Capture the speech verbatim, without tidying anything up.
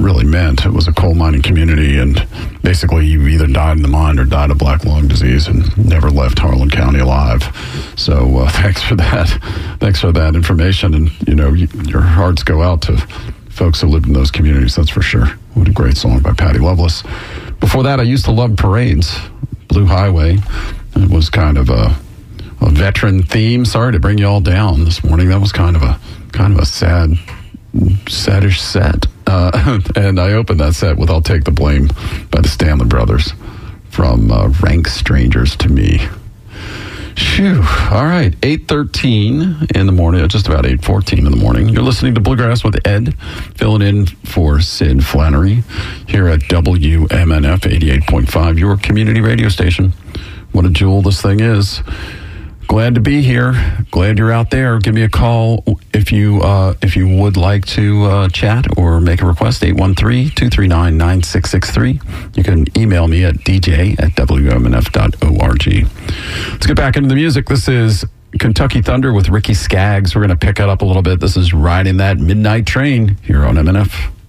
really meant. It was a coal mining community, and basically you either died in the mine or died of black lung disease and never left Harlan County alive. So uh, thanks for that. Thanks for that information. And, you know, you, your hearts go out to folks who lived in those communities, that's for sure. What a great song by Patty Loveless. Before that, I used to love parades. Blue Highway. It was kind of a, a veteran theme. Sorry to bring you all down this morning. That was kind of a kind of a sad, saddish set. Uh, and I opened that set with "I'll Take the Blame" by the Stanley Brothers from uh, Rank Strangers to Me. Phew. All right, eight thirteen in the morning, just about eight fourteen in the morning. You're listening to Bluegrass with Ed, filling in for Sid Flannery here at W M N F eighty-eight point five, your community radio station. What a jewel this thing is. Glad to be here. Glad you're out there. Give me a call if you uh, if you would like to uh, chat or make a request, eight one three, two three nine, nine six six three. You can email me at d j at w m n f dot org. Let's get back into the music. This is Kentucky Thunder with Ricky Skaggs. We're going to pick it up a little bit. This is Riding That Midnight Train here on M N F.